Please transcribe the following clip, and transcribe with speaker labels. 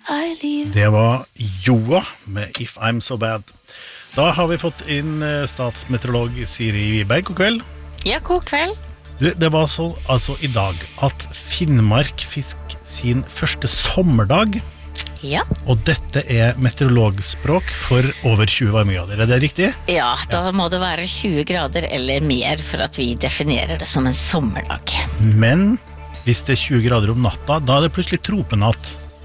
Speaker 1: Det var Joa med If I'm So Bad. Da har vi fått inn statsmeteorolog Siri Wiberg. God kveld.
Speaker 2: Ja, god kveld.
Speaker 1: Det var så, altså i dag at Finnmark fisk sin første sommerdag.
Speaker 2: Ja.
Speaker 1: Og dette meteorologspråk for over 20 varmegrader, det riktig?
Speaker 2: Ja, da må det være 20 grader eller mer for at vi definerer det som en sommerdag.
Speaker 1: Men hvis det 20 grader om natta, da det plutselig tropenatt.